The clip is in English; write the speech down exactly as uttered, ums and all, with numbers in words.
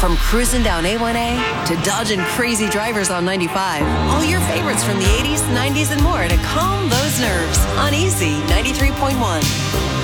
From cruising down A one A to dodging crazy drivers on ninety-five. All your favorites from the eighties, nineties, and more to calm those nerves on Easy ninety-three point one.